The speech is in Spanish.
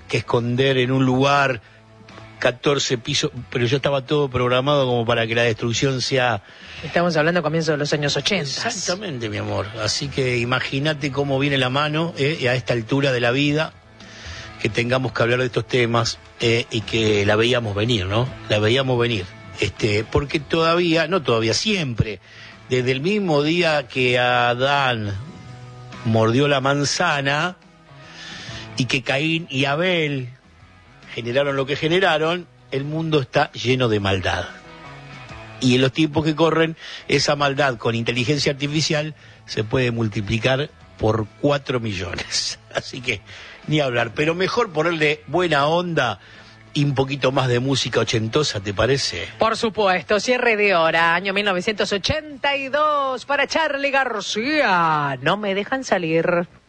que esconder en un lugar 14 pisos, pero ya estaba todo programado como para que la destrucción sea... Estamos hablando a comienzos de los años 80. Exactamente, mi amor. Así que imagínate cómo viene la mano a esta altura de la vida, que tengamos que hablar de estos temas y que la veíamos venir, ¿no? La veíamos venir. Porque siempre, desde el mismo día que Adán mordió la manzana y que Caín y Abel generaron lo que generaron, el mundo está lleno de maldad. Y en los tiempos que corren, esa maldad con inteligencia artificial se puede multiplicar por 4 millones. Así que, ni hablar. Pero mejor ponerle buena onda y un poquito más de música ochentosa, ¿te parece? Por supuesto, cierre de hora, año 1982, para Charly García. No me dejan salir.